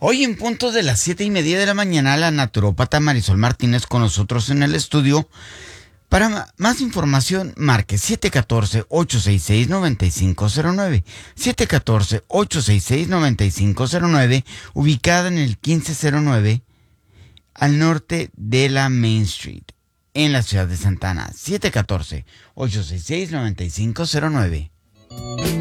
Hoy en punto de las 7:30 de la mañana, la naturópata Marisol Martínez con nosotros en el estudio. Para más información, marque 714-866-9509. 714-866-9509, ubicada en el 1509, al norte de la Main Street, en la ciudad de Santa Ana. 714-866-9509.